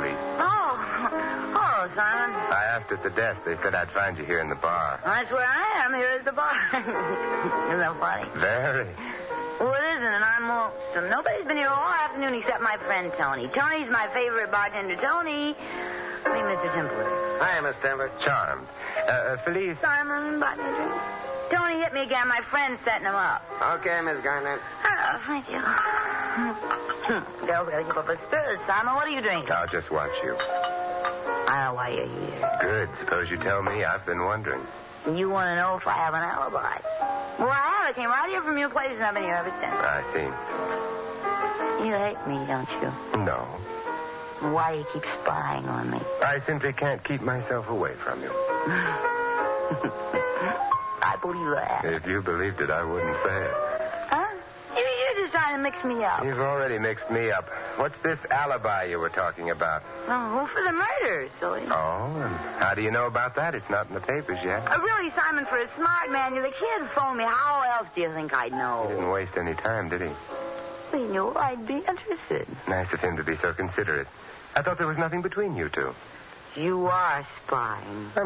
police. Oh, Simon. I asked at the desk. They said I'd find you here in the bar. That's where I am, here at the bar. Isn't that funny? Very. Well, it isn't, and I'm lonesome. Nobody's been here all afternoon except my friend Tony. Tony's my favorite bartender. Tony. Meet Mr. Templer. Hi, Miss Templer. Charmed. Felice. Simon, buy me a drink. Tony hit me again. My friend's setting him up. Okay, Miss Garnett. Oh, thank you. Girls gotta keep up a spirit. Simon, what are you drinking? I'll just watch you. I know why you're here. Good. Suppose you tell me. I've been wondering. You want to know if I have an alibi? Well, I have. I came right here from your place, and I've been here ever since. I see. You hate me, don't you? No. Why do you keep spying on me? I simply can't keep myself away from you. I believe that. If you believed it, I wouldn't say it. Huh? You're just trying to mix me up. You've already mixed me up. What's this alibi you were talking about? Oh, for the murder, silly. Oh, and how do you know about that? It's not in the papers yet. Really, Simon, for a smart man, the kid phoned me. How else do you think I'd know? He didn't waste any time, did he? He knew I'd be interested. Nice of him to be so considerate. I thought there was nothing between you two. You are spying.